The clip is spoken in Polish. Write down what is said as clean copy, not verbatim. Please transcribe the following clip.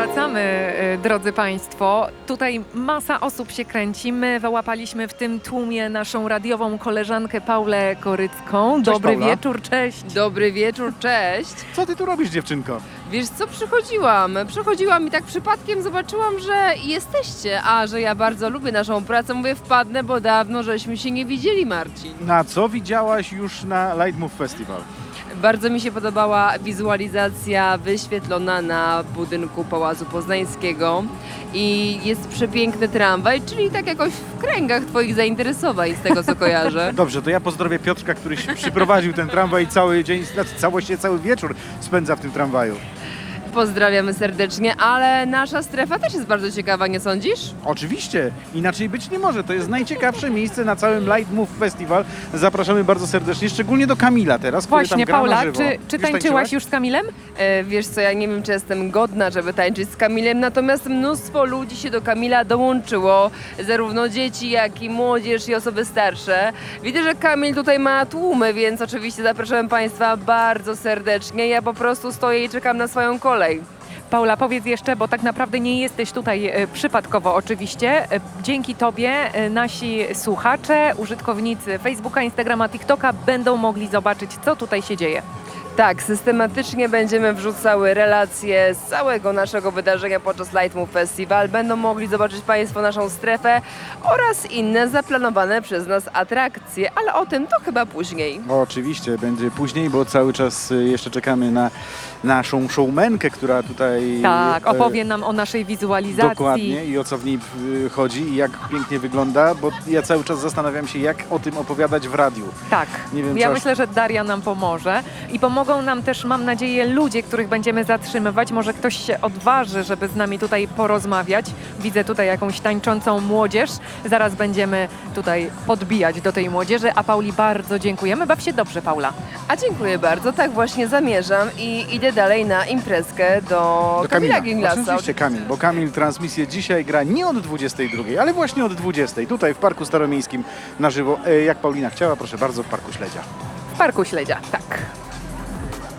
wracamy, drodzy Państwo. Tutaj masa osób się kręci. My wyłapaliśmy w tym tłumie naszą radiową koleżankę Paulę Korycką. Dobry Paula. wieczór, cześć. Dobry wieczór, cześć. Co ty tu robisz, dziewczynko? Wiesz co, przychodziłam i tak przypadkiem zobaczyłam, że jesteście, a że ja bardzo lubię naszą pracę, mówię wpadnę, bo dawno żeśmy się nie widzieli, Marcin. Na co widziałaś już na Light Move Festival? Bardzo mi się podobała wizualizacja wyświetlona na budynku Pałacu Poznańskiego i jest przepiękny tramwaj, czyli tak jakoś w kręgach twoich zainteresowań z tego co kojarzę. Dobrze, to ja pozdrowię Piotrka, który się przyprowadził ten tramwaj i cały dzień, właściwie cały wieczór spędza w tym tramwaju. Pozdrawiamy serdecznie, ale nasza strefa też jest bardzo ciekawa, nie sądzisz? Oczywiście, inaczej być nie może. To jest najciekawsze miejsce na całym Light Move Festival. Zapraszamy bardzo serdecznie, szczególnie do Kamila teraz, który tam Właśnie, gra na Paula, żywo. czy tańczyłaś już z Kamilem? Wiesz co, ja nie wiem, czy jestem godna, żeby tańczyć z Kamilem, natomiast mnóstwo ludzi się do Kamila dołączyło, zarówno dzieci, jak i młodzież i osoby starsze. Widzę, że Kamil tutaj ma tłumy, więc oczywiście zapraszam Państwa bardzo serdecznie. Ja po prostu stoję i czekam na swoją kolej. Paula, powiedz jeszcze, bo tak naprawdę nie jesteś tutaj przypadkowo oczywiście. Dzięki Tobie nasi słuchacze, użytkownicy Facebooka, Instagrama, TikToka będą mogli zobaczyć, co tutaj się dzieje. Tak, systematycznie będziemy wrzucały relacje z całego naszego wydarzenia podczas Light Move Festival. Będą mogli zobaczyć Państwo naszą strefę oraz inne zaplanowane przez nas atrakcje, ale o tym to chyba później. Oczywiście, będzie później, bo cały czas jeszcze czekamy na naszą showmenkę, która tutaj... Tak, opowie nam o naszej wizualizacji. Dokładnie i o co w niej chodzi i jak pięknie wygląda, bo ja cały czas zastanawiam się, jak o tym opowiadać w radiu. Tak, Nie wiem, ja czy aż- myślę, że Daria nam pomoże i pomogą nam też, mam nadzieję, ludzie, których będziemy zatrzymywać. Może ktoś się odważy, żeby z nami tutaj porozmawiać. Widzę tutaj jakąś tańczącą młodzież. Zaraz będziemy tutaj podbijać do tej młodzieży, a Pauli bardzo dziękujemy. Baw się dobrze, Paula. A dziękuję bardzo, tak właśnie zamierzam i idę dalej na imprezkę do Kamila Ginglasa. Oczywiście Kamil, bo Kamil transmisję dzisiaj gra nie od 22, ale właśnie od 20. Tutaj w Parku Staromiejskim na żywo. Jak Paulina chciała, proszę bardzo, w Parku Śledzia. W Parku Śledzia, tak.